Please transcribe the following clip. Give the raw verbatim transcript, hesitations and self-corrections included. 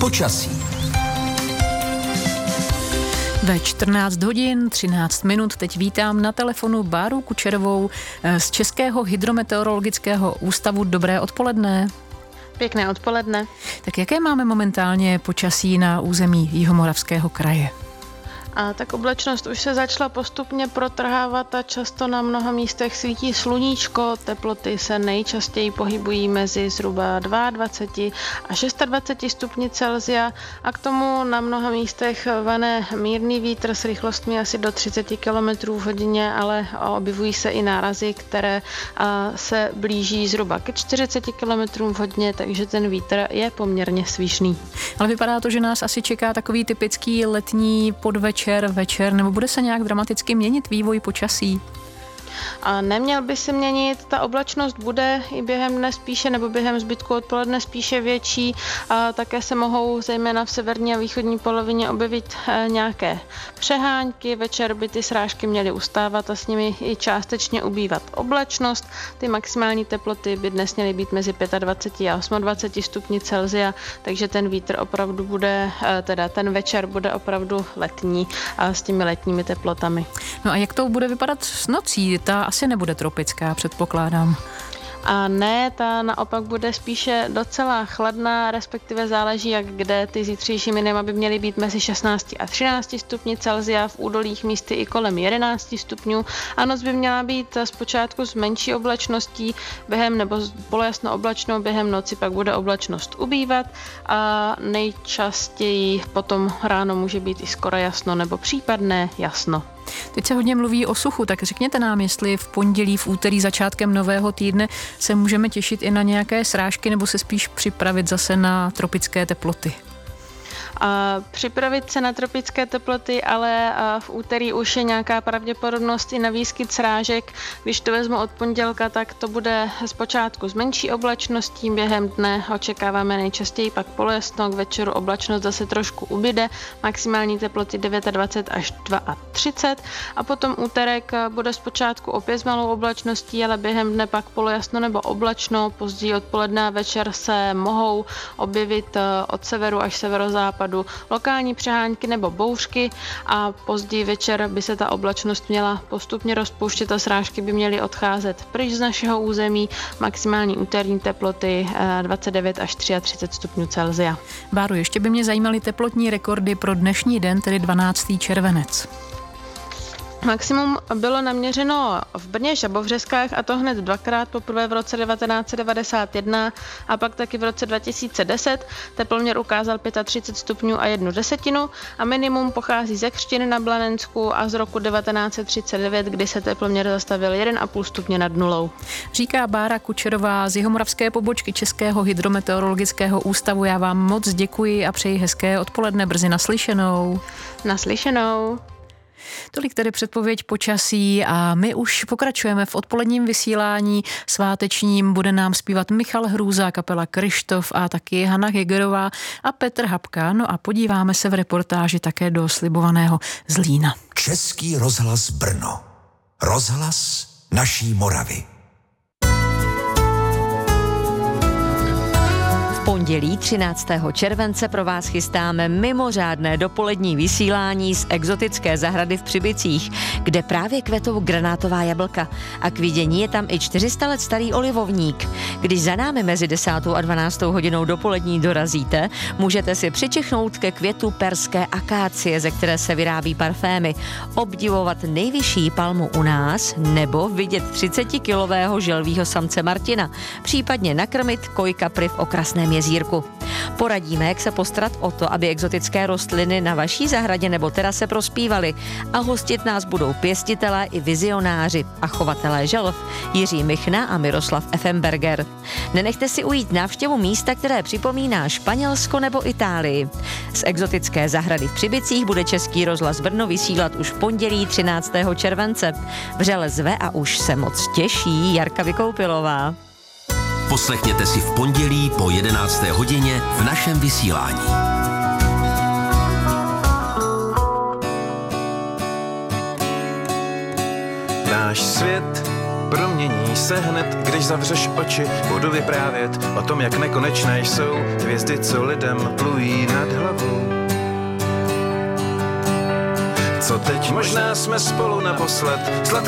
Počasí. Ve čtrnáct hodin třináct minut teď vítám na telefonu Báru Kučerovou z Českého hydrometeorologického ústavu. Dobré odpoledne. Pěkné odpoledne. Tak jaké máme momentálně počasí na území Jihomoravského kraje? A tak oblačnost už se začala postupně protrhávat a často na mnoha místech svítí sluníčko. Teploty se nejčastěji pohybují mezi zhruba dvacet dva a dvacet šest stupni Celsia a k tomu na mnoha místech vane mírný vítr s rychlostmi asi do třicet kilometrů v hodině, ale objevují se i nárazy, které se blíží zhruba ke čtyřicet kilometrů v hodině, takže ten vítr je poměrně svižný. Ale vypadá to, že nás asi čeká takový typický letní podvečer, večer, nebo bude se nějak dramaticky měnit vývoj počasí? A neměl by se měnit, ta oblačnost bude i během dne spíše nebo během zbytku odpoledne spíše větší. A také se mohou zejména v severní a východní polovině objevit nějaké přehánky. Večer by ty srážky měly ustávat a s nimi i částečně ubývat oblačnost. Ty maximální teploty by dnes měly být mezi dvacet pět a dvacet osm stupni Celsia, takže ten vítr opravdu bude, teda ten večer bude opravdu letní a s těmi letními teplotami. No a jak to bude vypadat s nocí? Ta asi nebude tropická, předpokládám. A ne, ta naopak bude spíše docela chladná, respektive záleží, jak kde. Ty zítřejší minima by měly být mezi šestnáct a třináct stupni Celsia, v údolích místy i kolem jedenáct stupňů. A noc by měla být zpočátku s menší oblačností, během nebo polojasno oblačnou, během noci pak bude oblačnost ubývat a nejčastěji potom ráno může být i skoro jasno nebo případné jasno. Teď se hodně mluví o suchu, tak řekněte nám, jestli v pondělí, v úterý, začátkem nového týdne se můžeme těšit i na nějaké srážky nebo se spíš připravit zase na tropické teploty. A připravit se na tropické teploty, ale v úterý už je nějaká pravděpodobnost i na výskyt srážek. Když to vezmu od pondělka, tak to bude zpočátku s menší oblačností, během dne očekáváme nejčastěji pak polojasno, k večeru oblačnost zase trošku ubyde, maximální teploty dvacet devět až třicet dva a potom úterek bude zpočátku opět s malou oblačností, ale během dne pak polojasno nebo oblačno, později odpoledne a večer se mohou objevit od severu až severozápadu lokální přehánky nebo bouřky a později večer by se ta oblačnost měla postupně rozpouštět a srážky by měly odcházet pryč z našeho území. Maximální úterní teploty dvacet devět až třicet tři stupňů Celsia. Báro, ještě by mě zajímaly teplotní rekordy pro dnešní den, tedy dvanáctého červenec. Maximum bylo naměřeno v Brně, Žabovřeskách a to hned dvakrát, poprvé v roce devatenáct set devadesát jedna a pak taky v roce dva tisíce deset. Teploměr ukázal třicet pět stupňů a jednu desetinu a minimum pochází ze Křtiny na Blanensku a z roku devatenáct set třicet devět, kdy se teploměr zastavil jeden a půl stupně nad nulou. Říká Bára Kučerová z jihomoravské pobočky Českého hydrometeorologického ústavu. Já vám moc děkuji a přeji hezké odpoledne, brzy naslyšenou. Naslyšenou. Tolik tedy předpověď počasí a my už pokračujeme v odpoledním vysílání svátečním. Bude nám zpívat Michal Hrůza, kapela Kryštof a taky Hana Hegerová a Petr Habka. No a podíváme se v reportáži také do slibovaného Zlína. Český rozhlas Brno. Rozhlas naší Moravy. Pondělí třináctého července pro vás chystáme mimořádné dopolední vysílání z exotické zahrady v Přibicích, kde právě kvetou granátová jablka a k vidění je tam i čtyři sta let starý olivovník. Když za námi mezi desátou a dvanáctou hodinou dopolední dorazíte, můžete si přičichnout ke květu perské akácie, ze které se vyrábí parfémy, obdivovat nejvyšší palmu u nás nebo vidět třicetikilového želvího samce Martina, případně nakrmit kojkapry v okrasném jezírku. Poradíme, jak se postarat o to, aby exotické rostliny na vaší zahradě nebo terase prospívaly a hostit nás budou pěstitelé i vizionáři a chovatelé želv Jiří Michna a Miroslav Effenberger. Nenechte si ujít návštěvu místa, které připomíná Španělsko nebo Itálii. Z exotické zahrady v Přibicích bude Český rozhlas Brno vysílat už v pondělí třináctého července. Vřele zve a už se moc těší Jarka Vykoupilová. Poslechněte si v pondělí po jedenácté hodině v našem vysílání. Náš svět promění se hned, když zavřeš oči. Budu vyprávět o tom, jak nekonečné jsou hvězdy, co lidem plují nad hlavou. Co teď? Možná jsme spolu naposled.